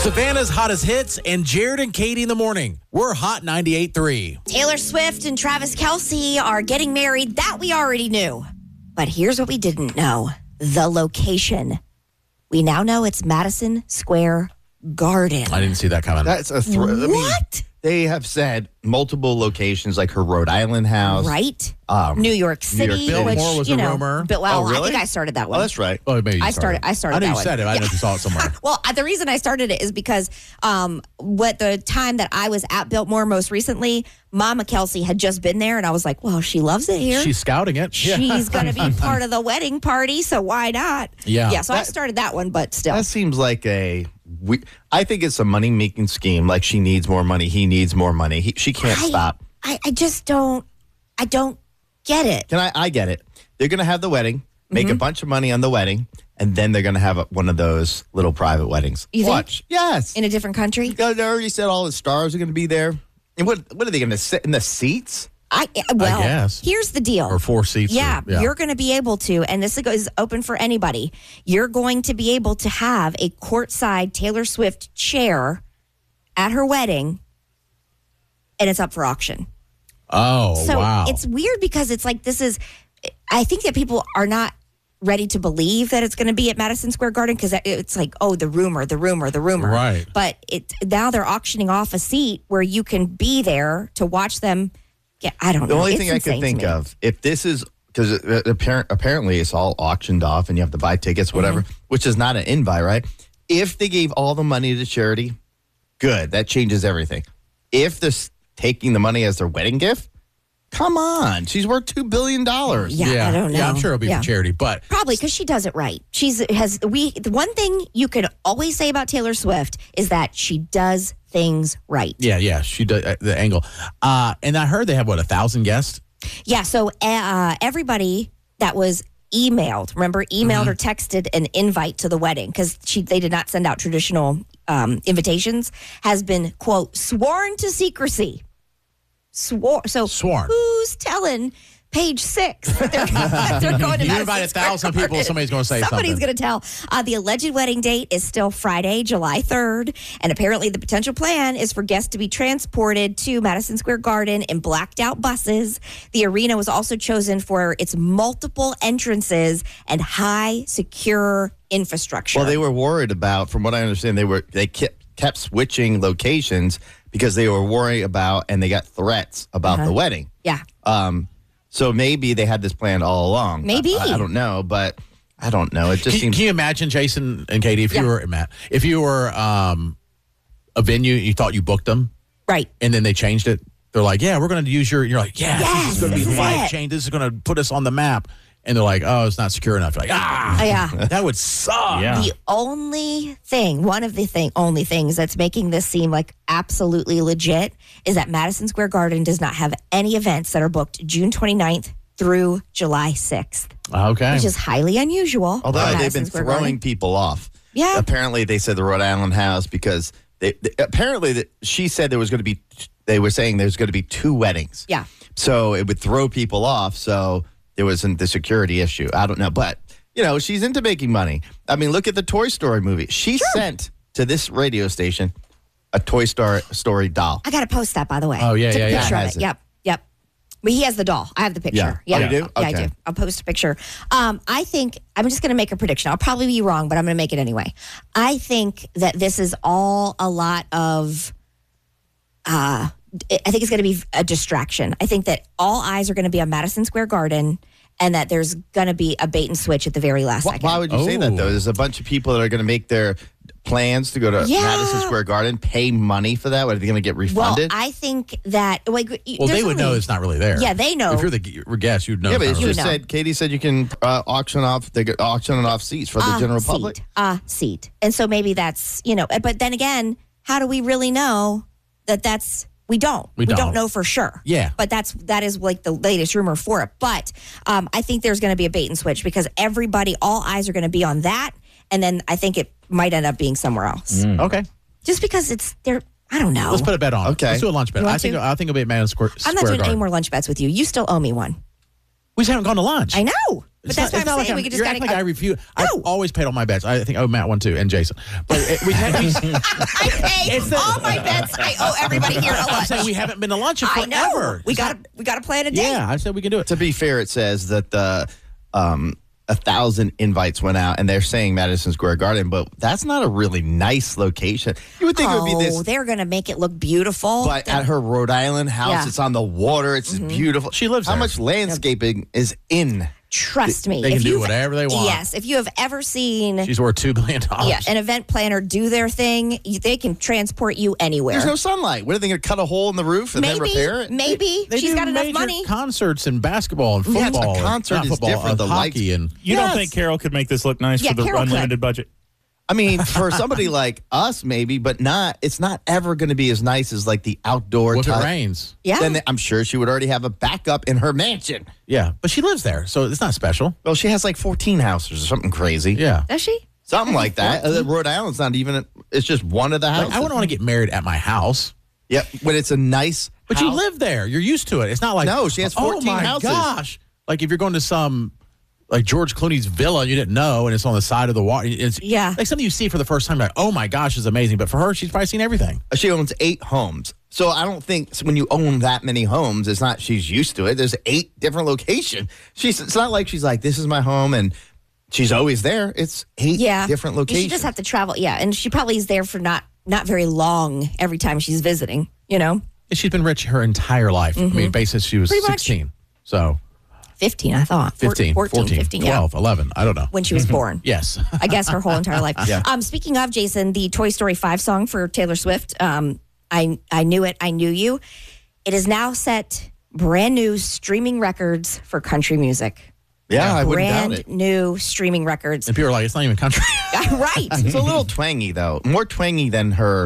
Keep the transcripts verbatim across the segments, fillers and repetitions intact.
Savannah's hottest hits and Jared and Katie in the morning. We're Hot ninety-eight point three. Taylor Swift and Travis Kelce are getting married. That we already knew. But here's what we didn't know. The location. We now know it's Madison Square Garden. I didn't see that coming. That's a threat. I mean, What? they have said multiple locations, like her Rhode Island house. Right? Um, New York City. York City. Which, Biltmore was you a know, rumor. But, well, Oh, really? I think I started that one. Oh, that's right. Oh, maybe you I started- I started I knew that you one. said it. I Yeah. know you saw it somewhere. Well, uh, the reason I started it is because um, what the time that I was at Biltmore most recently, Mama Kelsey had just been there, and I was like, well, she loves it here. She's scouting it. She's going to be part of the wedding party, so why not? Yeah. Yeah, so I That- started that one, but still. That seems like a. We, I think it's a money making scheme. Like she needs more money. He needs more money. He, she can't I, stop. I, I just don't, I don't get it. Can I? I get it. They're going to have the wedding, make Mm-hmm. a bunch of money on the wedding, and then they're going to have a, one of those little private weddings. You think? Watch. Yes. In a different country? They already said all the stars are going to be there. And what? What are they going to sit in the seats? I well, guess. here's the deal. Or four seats. Yeah, or- yeah. you're going to be able to, and this is open for anybody. You're going to be able to have a courtside Taylor Swift chair at her wedding, and it's up for auction. Oh, So wow. it's weird because it's like this is. I think that people are not ready to believe that it's going to be at Madison Square Garden because it's like, oh, the rumor, the rumor, the rumor. Right. But it now they're auctioning off a seat where you can be there to watch them. Yeah, I don't The know. only It's thing I insane can to think me. of, if this is, because apparent, apparently it's all auctioned off and you have to buy tickets, whatever, Mm-hmm. which is not an invite, right? If they gave all the money to charity, good. That changes everything. If they're s- taking the money as their wedding gift, come on. She's worth two billion dollars. Yeah, I don't know. Yeah, I'm sure it'll be Yeah. for charity, but Probably because she does it right. She's has we. The one thing you can always say about Taylor Swift is that she does things right. yeah, yeah, she does uh, the angle. Uh, and I heard they have what a thousand guests. Yeah, so uh, everybody that was emailed, remember, emailed Mm-hmm. or texted an invite to the wedding because she they did not send out traditional um, invitations, has been quote sworn to secrecy. Swore. So Sworn. who's telling Page Six that they're, that they're going to You Madison invite a Square thousand people, Garden? somebody's gonna say Somebody's something. going to tell. Uh, the alleged wedding date is still Friday, July third, and apparently the potential plan is for guests to be transported to Madison Square Garden in blacked out buses. The arena was also chosen for its multiple entrances and high secure infrastructure. Well, they were worried about, from what I understand, they were they kept, kept switching locations because they were worried about, and they got threats about Uh-huh. the wedding. yeah. Um, so maybe they had this planned all along. Maybe. I, I don't know, but I don't know. It just Can, seems. can you imagine, Jason and Katie, if Yeah. you were Matt, if you were um, a venue, you thought you booked them, Right. and then they changed it. They're like, "Yeah, we're going to use your." You're like, "Yes, Yes, this is going to this be is life it." change. This is going to put us on the map." And they're like, "Oh, it's not secure enough." You're like, ah, Oh, yeah. that would suck. The only thing, one of the thing, only things that's making this seem like absolutely legit is that Madison Square Garden does not have any events that are booked June twenty-ninth through July sixth, Okay. which is highly unusual. Although for they've Madison been Square throwing Garden. people off. Yeah. Apparently, they said the Rhode Island house because they, they apparently that she said there was going to be. They were saying there's going to be two weddings. Yeah. So it would throw people off. So there wasn't the security issue. I don't know, but you know she's into making money. I mean, look at the Toy Story movie. She sent to this radio station a Toy Story Story doll. I got to post that, by the way. Oh, yeah, Took yeah, a yeah. picture of Has it. it. Yep. Yep. But he has the doll. I have the picture. Yeah. Oh, you do? Yeah, I Okay. do. I'll post a picture. Um, I think, I'm just going to make a prediction. I'll probably be wrong, but I'm going to make it anyway. I think that this is all a lot of, uh, I think it's going to be a distraction. I think that all eyes are going to be on Madison Square Garden and that there's going to be a bait and switch at the very last Why, second. why would you say that Oh. though? There's a bunch of people that are going to make their plans to go to Yeah. Madison Square Garden, pay money for that. What, are they going to get well, refunded? I think that, like, well, they would know it's not really there. Yeah, they know. If you're the g- guest, you'd know. yeah, it's but not it's really just know. said. Katie said you can uh, auction off. They get auctioning off seats for the a general seat, public. A seat. And so maybe that's, you know, but then again, how do we really know that that's, we don't. We don't. know for sure. Yeah. But that's, that is like the latest rumor for it. But um, I think there's going to be a bait and switch because everybody, all eyes are going to be on that. And then I think it might end up being somewhere else. Okay. Just because it's, there, I don't know. Let's put a bet on. it. Okay. Let's do a lunch bet. You want I think to? I think it'll be at Madison Square. I'm not Square doing any Garden. more lunch bets with you. You still owe me one. We just haven't gone to lunch. I know. But It's that's not, what it's I'm not saying. like we could just you're got acting like I refuse. I've No. always paid all my bets. I think I owe Matt one too, and Jason. But it, we have. We, I pay It's the- all my bets. I owe everybody here a I'm lunch. saying we haven't been to lunch in I forever. know. We It's got not- we got to plan a date. Yeah, I said we can do it. To be fair, it says that the um, a thousand invites went out, and they're saying Madison Square Garden, but that's not a really nice location. You would think it would be Oh, this, they're gonna make it look beautiful. but at her Rhode Island house, Yeah. it's on the water. It's beautiful. She lives How there. much landscaping is in? Trust me, They can if do you've- whatever they want. Yes, if you have ever seen She's worth two billion dollars. yeah, an event planner do their thing, you- they can transport you anywhere. There's no sunlight. What are they going to cut a hole in the roof and maybe, then repair it? maybe They she's do got enough major money. concerts and basketball and Yeah, football. a concert not is football, different. uh, The hockey lights- and You Yes. don't think Carol could make this look nice Yeah, for the Carol could. unlimited budget? I mean, for somebody like us, maybe, but not. It's not ever going to be as nice as like the outdoor. what if it type. rains? Yeah, Then I'm sure she would already have a backup in her mansion. Yeah, but she lives there, so it's not special. Well, she has like fourteen houses or something crazy. Yeah. does she? Something like that. Uh, Rhode Island's not even, it's just one of the houses. Like, I wouldn't want to get married at my house. Yep, when it's a nice But you house. live there. You're used to it. It's not like No, she has fourteen oh my houses. gosh. Like if you're going to some like George Clooney's villa and you didn't know and it's on the side of the water. It's Yeah. like something you see for the first time, like, oh my gosh, it's amazing. But for her, she's probably seen everything. She owns eight homes. So I don't think so when you own that many homes, it's not she's used to it. There's eight different locations. She's it's not like she's like, this is my home and she's always there. It's eight Yeah, different You locations. should just have to travel. Yeah, and she probably is there for not not very long every time she's visiting. You know, And she's been rich her entire life. I mean, basically, she was Pretty much. sixteen. So fifteen, I thought. Four- fifteen, fourteen, fourteen, fifteen, yeah. twelve, eleven. I don't know. When she was born. Yes. I guess her whole entire life. Yeah. Um, speaking of Jason, the Toy Story five song for Taylor Swift, um, I I knew it, I knew you. It is now set brand new streaming records for country music. yeah, I wouldn't doubt Brand it. new streaming records. And people are like, it's not even country. Right. It's a little twangy though, more twangy than her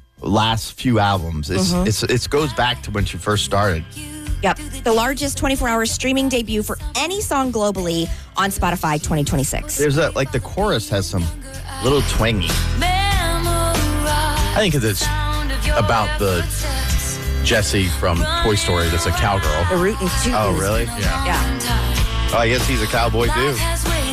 last few albums. It's Mm-hmm. it's it goes back to when she first started. Yep. The largest twenty-four hour streaming debut for any song globally on Spotify twenty twenty-six. There's a like the chorus has some little twangy. I think it's about the Jessie from Toy Story that's a cowgirl. The Rootin' Tootin'. Oh really? Yeah. Yeah. Oh, I guess he's a cowboy too.